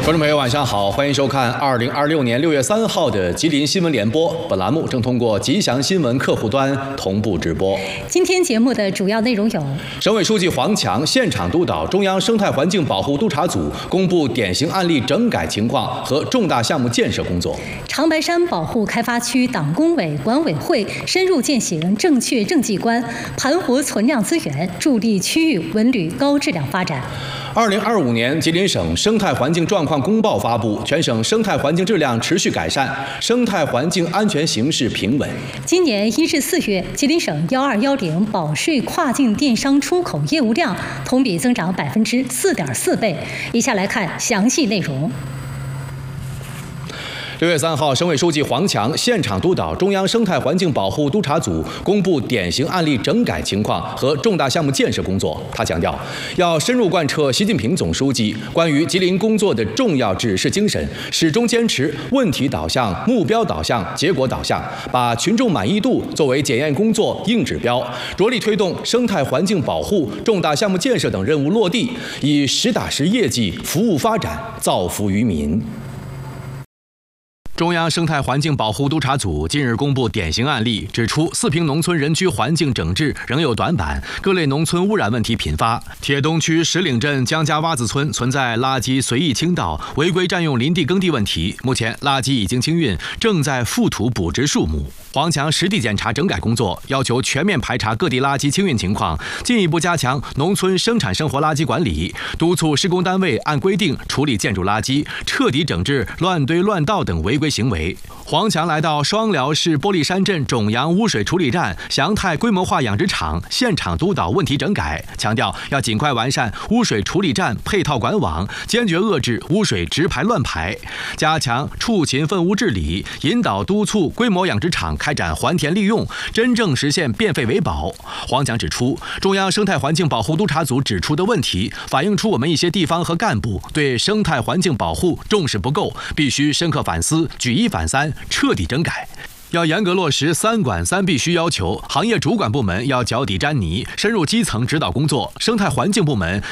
观众朋友，晚上好，欢迎收看2026年6月3号的吉林新闻联播。本栏目正通过吉祥新闻客户端同步直播。 今天节目的主要内容有： 省委书记黄强现场督导中央生态环境保护督察组公布典型案例整改情况和重大项目建设工作； 长白山保护开发区党工委、管委会深入践行正确政绩观，盘活存量资源，助力区域文旅高质量发展。 2025年吉林省生态环境状况公报发布，全省生态环境质量持续改善，生态环境安全形势平稳。 今年1至4月，吉林省1210保税跨境电商出口业务量同比增长4.4倍。以下来看详细内容。 6月3号，省委书记黄强现场督导中央生态环境保护督察组公布典型案例整改情况和重大项目建设工作。他强调，要深入贯彻习近平总书记关于吉林工作的重要指示精神，始终坚持问题导向、目标导向、结果导向，把群众满意度作为检验工作硬指标，着力推动生态环境保护、重大项目建设等任务落地，以实打实业绩服务发展，造福于民。中央生态环境保护督察组近日公布典型案例，指出四平农村人区环境整治仍有短板，各类农村污染问题频发。铁东区石岭镇江家洼子村存在垃圾随意倾倒、违规占用林地耕地问题，目前垃圾已经清运，正在覆土补植树木。黄强实地检查整改工作，要求全面排查各地垃圾清运情况，进一步加强农村生产生活垃圾管理，督促施工单位按规定处理建筑垃圾，彻底整治乱堆乱倒等违规行为。黄强来到双辽市玻璃山镇种阳污水处理站祥泰规模化养殖场，现场督导问题整改，强调要尽快完善污水处理站配套管网，坚决遏制污水直排乱排，加强畜禽粪污治理，引导督促规模养殖场开展还田利用，真正实现变废为宝。黄强指出，中央生态环境保护督察组指出的问题，反映出我们一些地方和干部对生态环境保护重视不够，必须深刻反思，举一反三，彻底整改。要严格落实3管3必须要求，行业主管部门要脚底沾泥，深入基层指导工作，生态环境部门